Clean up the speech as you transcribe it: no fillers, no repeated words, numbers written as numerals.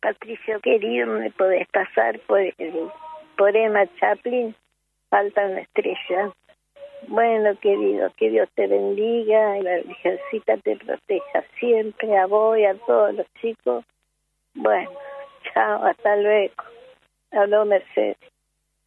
Patricio querido, ¿me podés pasar por Emma Chaplin? Falta una estrella. Bueno, querido, que Dios te bendiga y la Virgencita te proteja siempre, a vos y a todos los chicos. Bueno, chao, hasta luego. Habló Mercedes.